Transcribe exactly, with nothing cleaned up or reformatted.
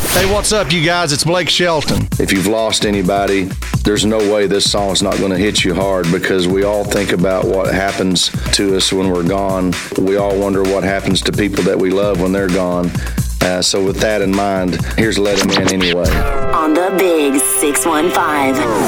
Hey, what's up, you guys? It's Blake Shelton. If you've lost anybody, there's no way this song's not going to hit you hard, because we all think about what happens to us when we're gone. We all wonder what happens to people that we love when they're gone. Uh, so with that in mind, here's Let 'Em In Anyway. On the Big six one five.